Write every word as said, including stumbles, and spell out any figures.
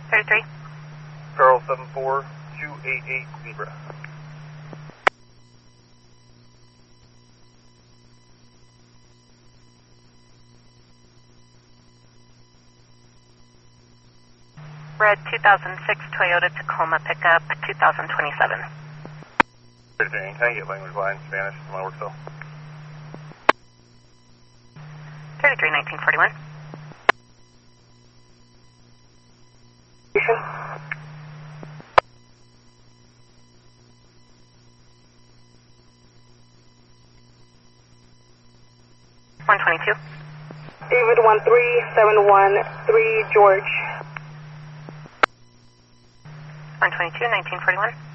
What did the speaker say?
thirty-three. Carl seven four two eight eight Zebra. Red two thousand six Toyota Tacoma pickup, two thousand twenty-seven. Can I get language line Spanish to my work cell? thirty-three nineteen forty-one. one twenty-two. David one three seven one three George. one twenty-two nineteen forty-one.